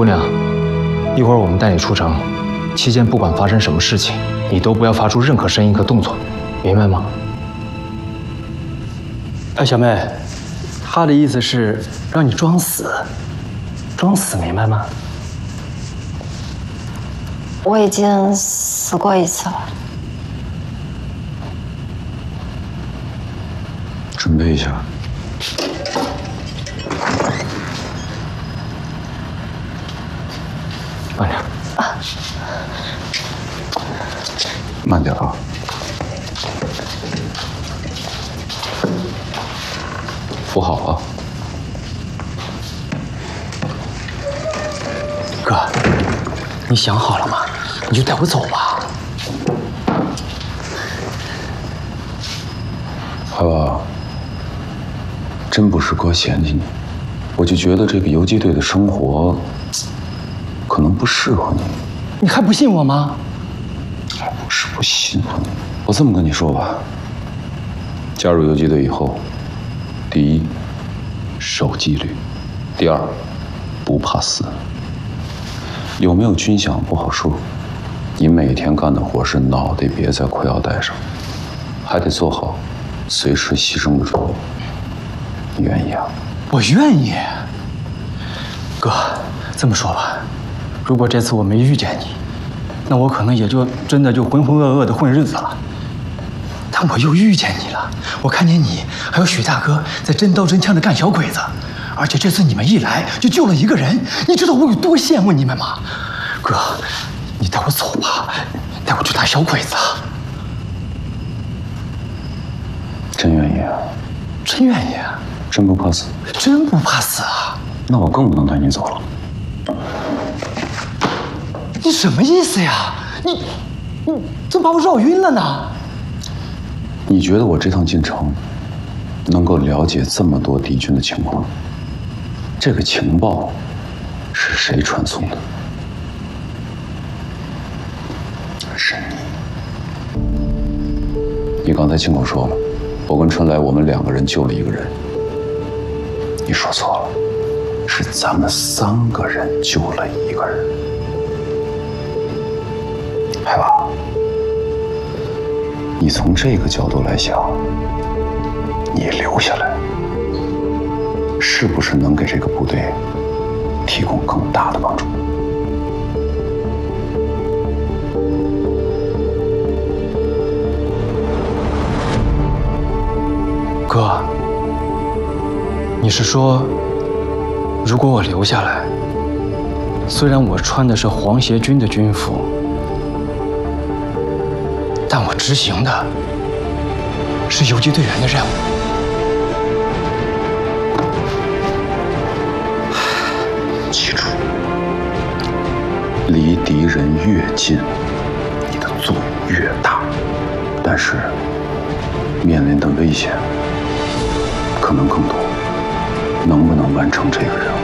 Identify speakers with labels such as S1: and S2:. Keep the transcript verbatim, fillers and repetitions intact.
S1: 姑娘，一会儿我们带你出城，期间不管发生什么事情，你都不要发出任何声音和动作，明白吗？
S2: 哎，小妹，他的意思是让你装死，装死，明白吗？
S3: 我已经死过一次了。
S4: 准备一下。
S1: 慢点。啊，
S4: 慢点啊！扶好啊！
S2: 哥，你想好了吗？你就带我走吧。
S4: 海娃，真不是哥嫌弃你，我就觉得这个游击队的生活。 可能不适合你，
S2: 你还不信我吗？
S4: 还不是不信任你。我这么跟你说吧，加入游击队以后，第一，守纪律；第二，不怕死。有没有军饷不好说，你每天干的活是脑袋别在裤腰带上，还得做好随时牺牲的准备。你愿意啊？
S2: 我愿意。哥，这么说吧。 如果这次我没遇见你，那我可能也就真的就浑浑噩噩的混日子了。但我又遇见你了，我看见你还有许大哥在真刀真枪的干小鬼子，而且这次你们一来就救了一个人，你知道我有多羡慕你们吗？哥，你带我走吧，带我去打小鬼子。
S4: 真愿意啊？
S2: 真愿意啊？
S4: 真不怕死？
S2: 真不怕死啊？
S4: 那我更不能带你走了。
S2: 你什么意思呀？你，你怎么把我绕晕了呢？
S4: 你觉得我这趟进城能够了解这么多敌军的情况？这个情报是谁传送的？是你。你刚才亲口说了，我跟春来我们两个人救了一个人。你说错了，是咱们三个人救了一个人。 海娃，你从这个角度来想，你留下来，是不是能给这个部队提供更大的帮助？
S2: 哥，你是说，如果我留下来，虽然我穿的是皇协军的军服？ 但我执行的是游击队员的任务。
S4: 记住，离敌人越近，你的作用越大。但是，面临的危险可能更多。能不能完成这个任务？